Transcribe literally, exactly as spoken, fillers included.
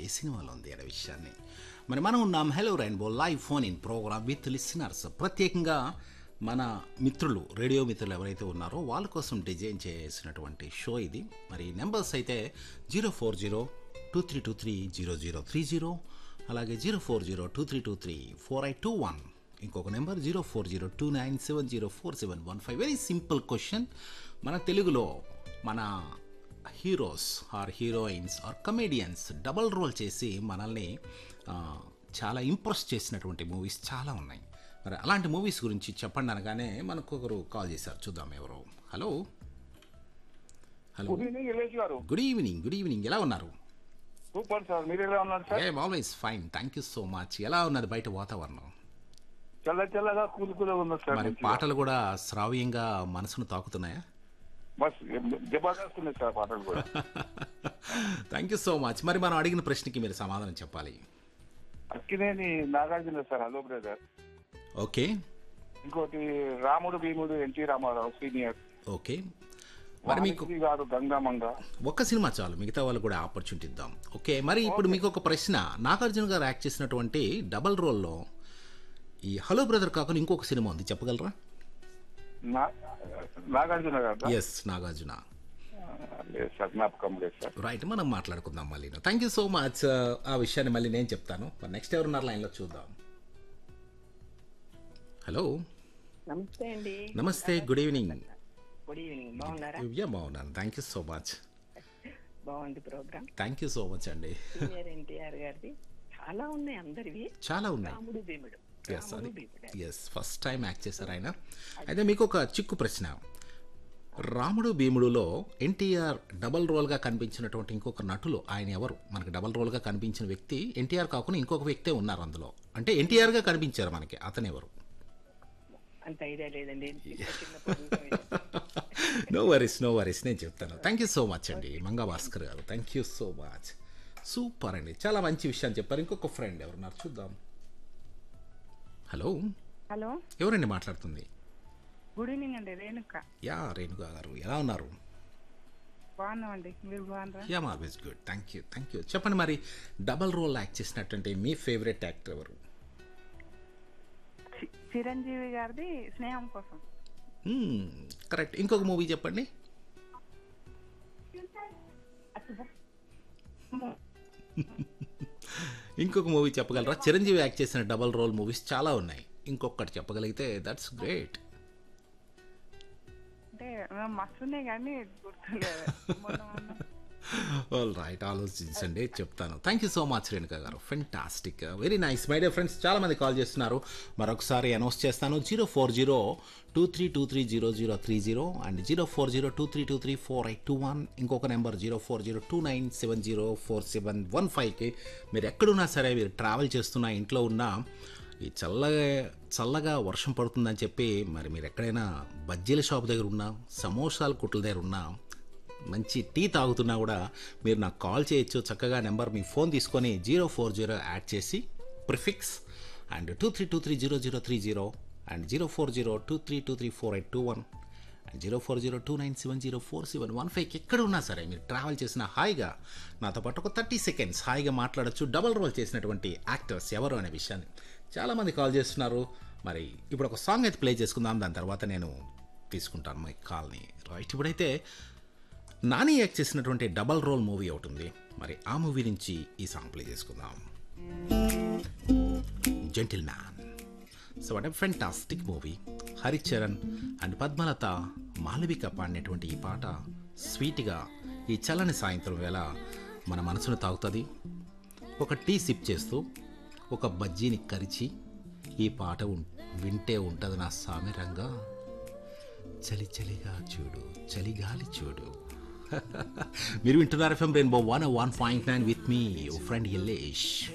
ఏ సినిమాలో ఉంది అనే విషయాన్ని మరి మనం ఉన్నాం hello rainbow live phone in programme with listeners. ప్రత్యేకంగా మన మిత్రులు రేడియో మిత్రులు ఎవరైతే ఉన్నారో వాళ్ళ కోసం డిజైన్ చేసినటువంటి షో ఇది. మరి నెంబర్స్ అయితే zero four zero two three two three zero zero three zero, అలాగే zero four zero two three two three four eight two one, ఇంకొక number zero four zero two nine seven zero four seven one five. Very simple question. మన తెలుగులో మన heroes are heroines are comedians double role చేసి మనల్ని చాలా impress చేసినటువంటి movies చాలా ఉన్నాయి. మరి అలాంటి మూవీస్ గురించి చెప్పండి అనగానే మనకు ఒకరు కాల్ చేశారు. చూద్దాం ఎవరు. Hello hello good evening. Good evening. ఎలా ఉన్నారు? సూపర్ సార్, మీరు ఎలా ఉన్నారు sir? I'm always fine, thank you so much. ఎలా ఉన్నది బయట వాతావరణం? చల్ల చల్లగా కూల్ కూల్ ఉన్నది సార్. మరి పాటలు కూడా శ్రావ్యంగా మనసును తాకుతున్నాయా? బస్ జబర్దస్త్ ఉన్నాయి సార్ పాటలు కూడా. Thank you so much. మరి మనం అడిగిన ప్రశ్నకి మీరు సమాధానం చెప్పాలి. Akkineni Nagarjuna sir, hello brother. Okay. ఇంకోటి రాముడు భీముడు ఎన్టీ రామారావు సీనియర్. ఓకే. మరి మీకు గారు గంగామంగ. ఒక్క సినిమా చాలు, మిగతా వాళ్ళు కూడా ఆపర్చునిటీ ఇద్దాం. ఓకే. మరి ఇప్పుడు మీకు ఒక ప్రశ్న. నాగార్జున గారు యాక్ట్ చేసినటువంటి డబల్ రోల్లో ఈ హలో బ్రదర్ కాకుండా ఇంకొక సినిమా ఉంది, చెప్పగలరా? నాగార్జున గారు? ఎస్, నాగార్జున. లేదు సార్, జ్ఞాపకం లేదు సార్. రైట్, మనం మాట్లాడుకుందాం మళ్ళీ. Thank you so much. ఆ విషయాన్ని మళ్ళీ నేను చెప్తాను. నెక్స్ట్ ఎవరున్నారు లైన్లో చూద్దాం. హలో. నమస్తే అండి. నమస్తే. Good evening. Good evening. బాగున్నారా? యా, బాగున్నాను. Thank you so much. బాగుంది programme. Thank you so much అండి. సీనియర్ ఎన్టీఆర్ గారిది చాలా ఉన్నాయి, అందరివి చాలా ఉన్నాయి. రాముడు భీముడు. ఎస్, అది ఎస్ ఫస్ట్ టైం యాక్ట్ చేశారు ఆయన. అయితే మీకు ఒక చిక్కు ప్రశ్న. రాముడు భీముడులో ఎన్టీఆర్ డబల్ రోల్గా కనిపించినటువంటి ఇంకొక నటులు ఆయన ఎవరు? మనకి డబల్ రోల్గా కనిపించిన వ్యక్తి ఎన్టీఆర్ కాకుండా ఇంకొక వ్యక్తే ఉన్నారు అందులో. అంటే ఎన్టీఆర్గా కనిపించారు మనకి, అతను ఎవరు? అంత ఐడియా లేదండి. నో వరీస్, నో వరీస్, నేను చెప్తాను. థ్యాంక్ యూ సో మచ్ అండి మంగా భాస్కర్ గారు. Thank you so much. Super అండి, చాలా మంచి విషయాన్ని చెప్పారు. ఇంకొక ఫ్రెండ్ ఎవరున్నారు చూద్దాం. హలో. హలో, ఎవరండి మాట్లాడుతుంది? గుడ్ ఈవినింగ్ అండి, రేణుక. యా, రేణుకా గారు ఎలా ఉన్నారు? బాగున్నామండి, మీరు బాగున్నారా? Yeah, always good. Thank you, thank you. చెప్పండి, మరి డబల్ రోల్ యాక్ట్ చేసినటువంటి మీ ఫేవరెట్ యాక్టర్ ఎవరు? చి- చిరంజీవి గారిది స్నేహం కోసం. కరెక్ట్. ఇంకొక మూవీ చెప్పండి. ఇంకొక మూవీ చెప్పగలరా? చిరంజీవి యాక్ట్ చేసిన డబల్ రోల్ మూవీస్ చాలా ఉన్నాయి. ఇంకొకటి చెప్పగలిగితే దట్స్ గ్రేట్. అంటే మస్తున్నాయి కానీ గుర్తులేదు. మొన్న మొన్న ఆల్ రైట్, ఆలోచించండి, చెప్తాను. Thank you so much Renuka గారు. Fantastic, very nice. My dear friends, చాలా మంది కాల్ చేస్తున్నారు. మరొకసారి అనౌన్స్ చేస్తాను. Zero four zero two three two three zero zero three zero and zero four zero two three two three four eight two one, ఇంకొక number zero four zero two nine seven zero four seven one ఫైవ్కి. మీరు ఎక్కడున్నా సరే, మీరు travel చేస్తున్నా, ఇంట్లో ఉన్నా, ఈ చల్లగా చల్లగా వర్షం పడుతుందని చెప్పి మరి మీరు ఎక్కడైనా బజ్జీల షాప్ దగ్గర ఉన్నా, సమోసాల కుట్ల దగ్గర ఉన్నా, మంచి టీ తాగుతున్నా కూడా మీరు నాకు కాల్ చేయొచ్చు. చక్కగా నెంబర్ మీ ఫోన్ తీసుకొని జీరో ఫోర్ జీరో యాడ్ చేసి prefix and two three two three zero zero three zero and zero four zero two three two three four eight two one and zero four zero two nine seven zero four seven one ఫైవ్కి ఎక్కడ ఉన్నా సరే మీరు travel చేసిన హాయిగా నాతో పాటు ఒక థర్టీ సెకండ్స్ హాయిగా మాట్లాడచ్చు. డబల్ రోల్ చేసినటువంటి యాక్టర్స్ ఎవరు అనే విషయాన్ని చాలామంది కాల్ చేస్తున్నారు. మరి ఇప్పుడు ఒక సాంగ్ అయితే ప్లే చేసుకుందాం, దాని తర్వాత నేను తీసుకుంటాను మై కాల్ని. రైట్, ఇప్పుడైతే నాని యాక్ట్ చేసినటువంటి డబల్ రోల్ మూవీ ఒకటి ఉంది. మరి ఆ మూవీ నుంచి ఈ సాంగ్ ప్లే చేసుకుందాం. Gentle man. So what a fantastic movie. Haricharan and Padmalatha Malavika పాడినటువంటి ఈ పాట స్వీట్గా ఈ చల్లని సాయంత్రం వేళ మన మనసును తాగుతుంది. ఒక టీ సిప్ చేస్తూ ఒక బజ్జీని కరిచి ఈ పాట ఉం- వింటే ఉంటుంది నా సామిరంగా. చలి చలిగా చూడు, చలిగాలి చూడు. మీరు వింటున్నారు FM rainbow one one point nine with me your friend Yallesh.